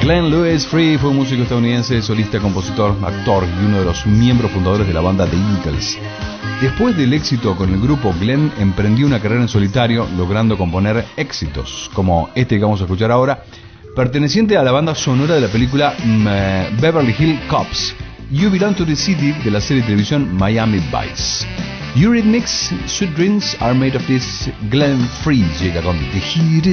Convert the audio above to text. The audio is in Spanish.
Glenn Louis Free fue un músico estadounidense, solista, compositor, actor y uno de los miembros fundadores de la banda The Eagles. Después del éxito con el grupo, Glenn emprendió una carrera en solitario, logrando componer éxitos, como este que vamos a escuchar ahora, perteneciente a la banda sonora de la película Beverly Hills Cops, You Belong to the City, de la serie de televisión Miami Vice. Eurythmics, Sweet Dreams Are Made of This. Glenn Free llega con The Hit